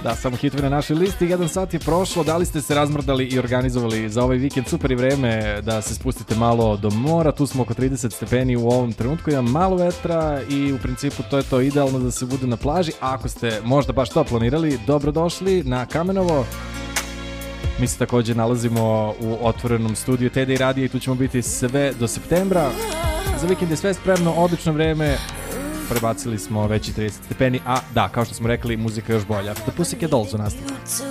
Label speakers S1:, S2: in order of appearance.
S1: Da, samo hitovi na našoj listi. 1 sat je prošlo, da li ste se razmrdali i organizovali za ovaj vikend? Super je vreme da se spustite malo do mora, tu smo oko 30 stepeni u ovom trenutku, ima malo vetra i u principu to je to idealno da se bude na plaži. A ako ste možda baš to planirali, dobrodošli na Kamenovo. Mi se također nalazimo u otvorenom studiju TD Radija i tu ćemo biti sve do septembra. Za vikend je sve spremno, odlično vreme. Prebacili smo veći 30 stepeni, a da, kao što smo rekli, muzika je još bolja. The Pussycat Dolls u nastavu.